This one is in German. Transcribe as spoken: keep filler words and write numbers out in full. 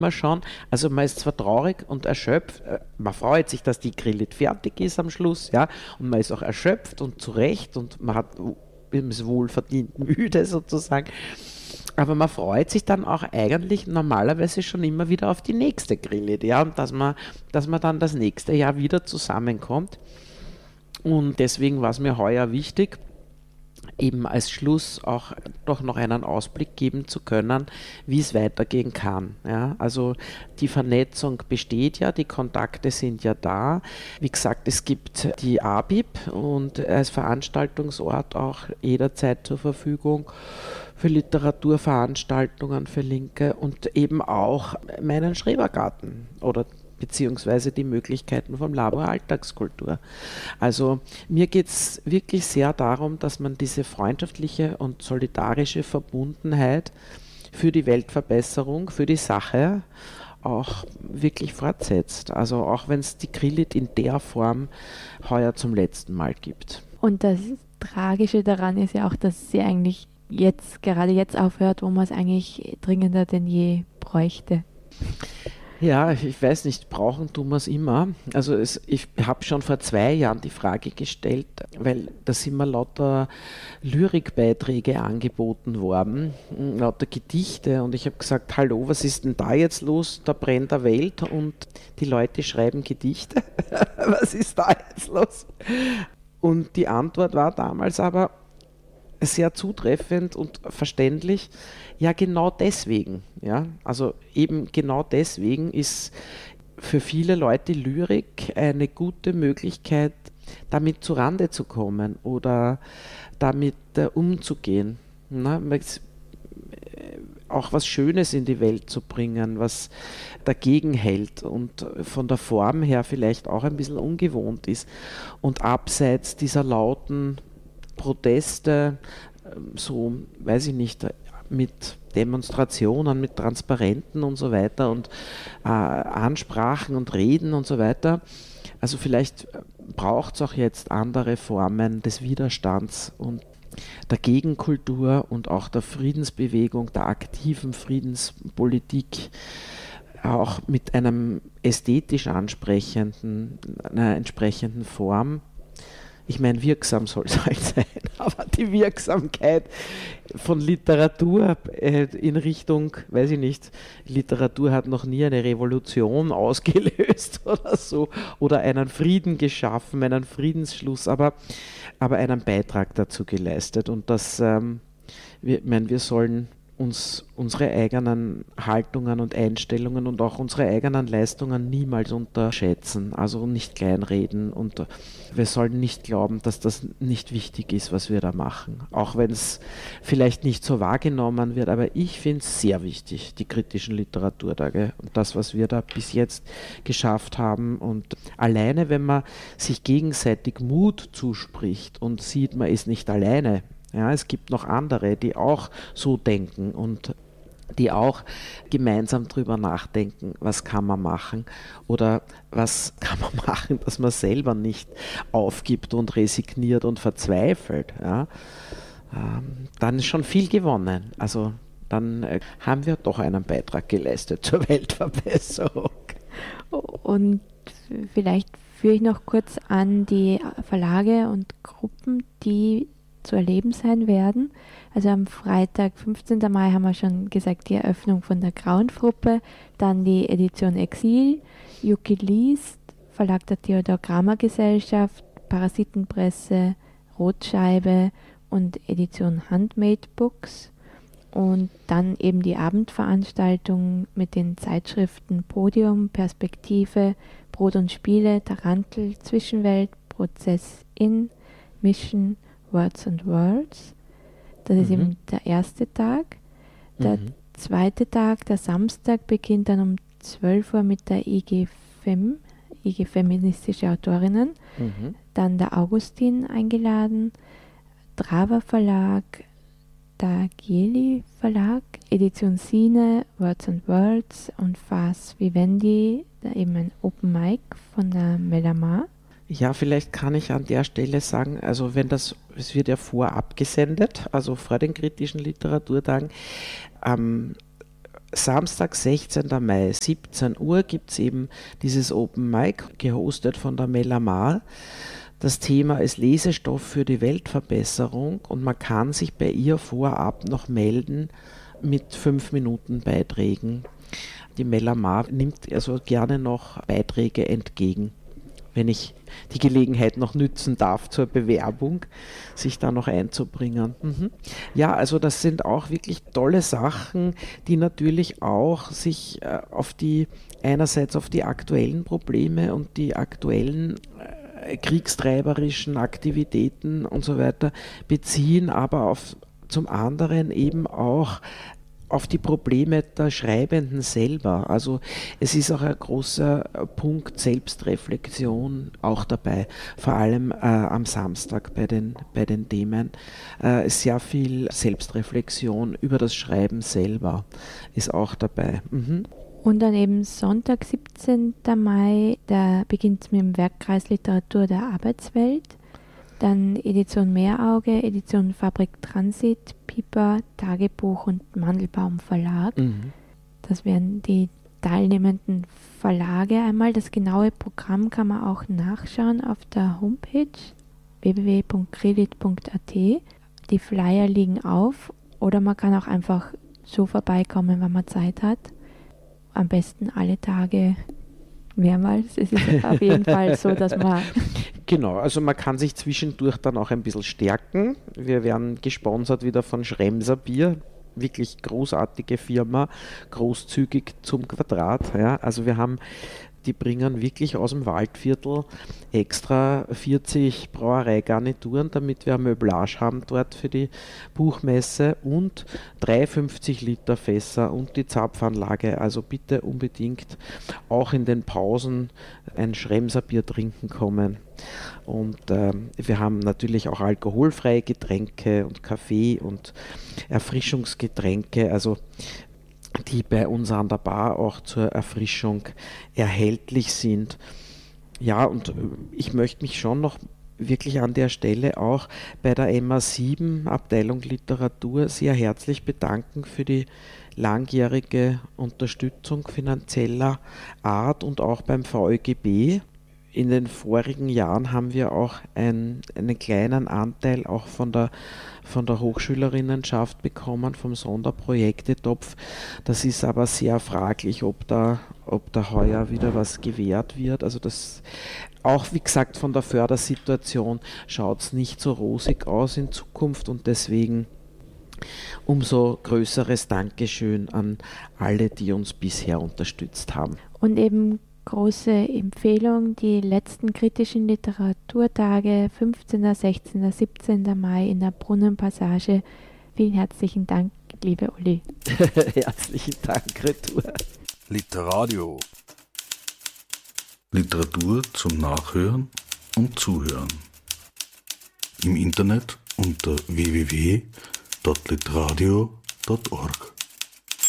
man schon. Also man ist zwar traurig und erschöpft, äh, man freut sich, dass die Grillit fertig ist am Schluss, ja, und man ist auch erschöpft und zurecht und man hat ist wohlverdient müde sozusagen. Aber man freut sich dann auch eigentlich normalerweise schon immer wieder auf die nächste Grillit, ja, und dass man, dass man dann das nächste Jahr wieder zusammenkommt. Und deswegen war es mir heuer wichtig, eben als Schluss auch doch noch einen Ausblick geben zu können, wie es weitergehen kann. Ja, also die Vernetzung besteht ja, die Kontakte sind ja da. Wie gesagt, es gibt die A B I B und als Veranstaltungsort auch jederzeit zur Verfügung für Literaturveranstaltungen für Linke und eben auch meinen Schrebergarten oder beziehungsweise die Möglichkeiten vom Labor Alltagskultur. Also mir geht es wirklich sehr darum, dass man diese freundschaftliche und solidarische Verbundenheit für die Weltverbesserung, für die Sache auch wirklich fortsetzt. Also auch wenn es die Grillit in der Form heuer zum letzten Mal gibt. Und das Tragische daran ist ja auch, dass sie eigentlich jetzt, gerade jetzt aufhört, wo man es eigentlich dringender denn je bräuchte. Ja, ich weiß nicht, brauchen tun wir es immer. Also es, ich habe schon vor zwei Jahren die Frage gestellt, weil da sind mir lauter Lyrikbeiträge angeboten worden, lauter Gedichte und ich habe gesagt, hallo, was ist denn da jetzt los? Da brennt der Welt und die Leute schreiben Gedichte. Was ist da jetzt los? Und die Antwort war damals aber sehr zutreffend und verständlich. Ja, genau deswegen. Ja? Also eben genau deswegen ist für viele Leute Lyrik eine gute Möglichkeit, damit zu Rande zu kommen oder damit äh, umzugehen. Na, auch was Schönes in die Welt zu bringen, was dagegen hält und von der Form her vielleicht auch ein bisschen ungewohnt ist und abseits dieser lauten Proteste, so, weiß ich nicht, mit Demonstrationen, mit Transparenten und so weiter und äh, Ansprachen und Reden und so weiter. Also vielleicht braucht es auch jetzt andere Formen des Widerstands und der Gegenkultur und auch der Friedensbewegung, der aktiven Friedenspolitik, auch mit einem ästhetisch ansprechenden, einer entsprechenden Form. Ich meine, wirksam soll es halt sein, aber die Wirksamkeit von Literatur äh, in Richtung, weiß ich nicht, Literatur hat noch nie eine Revolution ausgelöst oder so, oder einen Frieden geschaffen, einen Friedensschluss, aber, aber einen Beitrag dazu geleistet. Und das, ähm, wir, ich meine, wir sollen uns unsere eigenen Haltungen und Einstellungen und auch unsere eigenen Leistungen niemals unterschätzen, also nicht kleinreden und wir sollten nicht glauben, dass das nicht wichtig ist, was wir da machen, auch wenn es vielleicht nicht so wahrgenommen wird, aber ich finde es sehr wichtig, die kritischen Literaturtage und das, was wir da bis jetzt geschafft haben und alleine, wenn man sich gegenseitig Mut zuspricht und sieht, man ist nicht alleine. Ja, es gibt noch andere, die auch so denken und die auch gemeinsam drüber nachdenken, was kann man machen oder was kann man machen, dass man selber nicht aufgibt und resigniert und verzweifelt. Ja. Ähm, dann ist schon viel gewonnen. Also dann äh, haben wir doch einen Beitrag geleistet zur Weltverbesserung. Und vielleicht führe ich noch kurz an die Verlage und Gruppen, die zu erleben sein werden. Also am Freitag, fünfzehnten Mai, haben wir schon gesagt, die Eröffnung von der Grauenfruppe, dann die Edition Exil, Yuki liest, Verlag der Theodor Kramer Gesellschaft, Parasitenpresse, Rotscheibe und Edition Handmade Books und dann eben die Abendveranstaltung mit den Zeitschriften Podium, Perspektive, Brot und Spiele, Tarantel, Zwischenwelt, Prozess in, Mission, Words and Worlds. Das mhm. ist eben der erste Tag. Der mhm. zweite Tag, der Samstag, beginnt dann um zwölf Uhr mit der I G Fem, I G Feministische Autorinnen. Mhm. Dann der Augustin eingeladen, Drava Verlag, der Gieli Verlag, Edition Sine, Words and Worlds und Fas Vivendi, da eben ein Open Mic von der Melamar. Ja, vielleicht kann ich an der Stelle sagen, also wenn das, es wird ja vorab gesendet, also vor den kritischen Literaturtagen, ähm, Samstag, sechzehnten Mai, siebzehn Uhr, gibt es eben dieses Open Mic, gehostet von der Mella Maar. Das Thema ist Lesestoff für die Weltverbesserung und man kann sich bei ihr vorab noch melden mit fünf Minuten Beiträgen. Die Mella Maar nimmt also gerne noch Beiträge entgegen, wenn ich die Gelegenheit noch nützen darf zur Bewerbung, sich da noch einzubringen. Mhm. Ja, also das sind auch wirklich tolle Sachen, die natürlich auch sich äh, auf die, einerseits auf die aktuellen Probleme und die aktuellen äh, kriegstreiberischen Aktivitäten und so weiter beziehen, aber auf, zum anderen eben auch auf die Probleme der Schreibenden selber. Also es ist auch ein großer Punkt Selbstreflexion auch dabei, vor allem äh, am Samstag bei den, bei den Themen. Äh, sehr viel Selbstreflexion über das Schreiben selber ist auch dabei. Mhm. Und dann eben Sonntag, siebzehnten Mai, da beginnt es mit dem Werkkreis Literatur der Arbeitswelt. Dann Edition Meerauge, Edition Fabrik Transit, Piper, Tagebuch und Mandelbaum Verlag. Mhm. Das wären die teilnehmenden Verlage einmal. Das genaue Programm kann man auch nachschauen auf der Homepage w w w punkt kredit punkt a t. Die Flyer liegen auf oder man kann auch einfach so vorbeikommen, wenn man Zeit hat. Am besten alle Tage mehrmals. Es ist auf jeden Fall so, dass man... Genau, also man kann sich zwischendurch dann auch ein bisschen stärken. Wir werden gesponsert wieder von Schremser Bier, wirklich großartige Firma, großzügig zum Quadrat. Ja. Also wir haben, die bringen wirklich aus dem Waldviertel extra vierzig Brauereigarnituren, damit wir eine Möblage haben dort für die Buchmesse und drei fünfzig Liter Fässer und die Zapfanlage. Also bitte unbedingt auch in den Pausen ein Schremser Bier trinken kommen. Und ähm, wir haben natürlich auch alkoholfreie Getränke und Kaffee und Erfrischungsgetränke, also die bei uns an der Bar auch zur Erfrischung erhältlich sind. Ja, und ich möchte mich schon noch wirklich an der Stelle auch bei der M A sieben Abteilung Literatur sehr herzlich bedanken für die langjährige Unterstützung finanzieller Art und auch beim V Ö G B. In den vorigen Jahren haben wir auch ein, einen kleinen Anteil auch von der, von der Hochschülerinnenschaft bekommen, vom Sonderprojektetopf. Das ist aber sehr fraglich, ob da, ob da heuer wieder was gewährt wird. Also das auch, wie gesagt, von der Fördersituation schaut es nicht so rosig aus in Zukunft und deswegen umso größeres Dankeschön an alle, die uns bisher unterstützt haben. Und eben große Empfehlung, die letzten kritischen Literaturtage, fünfzehnten, sechzehnten, siebzehnten Mai in der Brunnenpassage. Vielen herzlichen Dank, liebe Uli. Herzlichen Dank, Retour. Literadio. Literatur zum Nachhören und Zuhören. Im Internet unter w w w punkt literadio punkt org.